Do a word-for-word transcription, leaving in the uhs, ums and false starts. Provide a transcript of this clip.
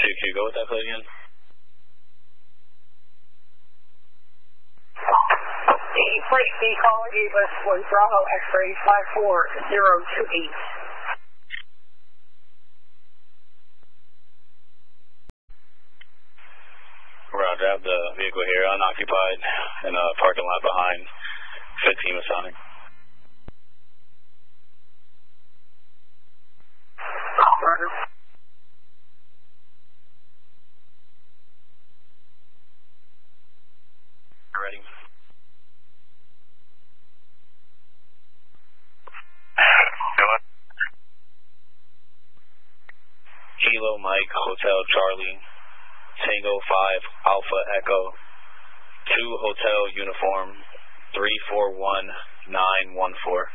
two Q, go with that plate again. The plate the caller gave us was Bravo X-ray five four zero two eight. Roger, I have the vehicle here unoccupied in a parking lot behind fifteen Masonic. Roger. Ready. Kilo Mike, Hotel Charlie, Tango five, Alpha Echo, two Hotel Uniform, three four one nine one four.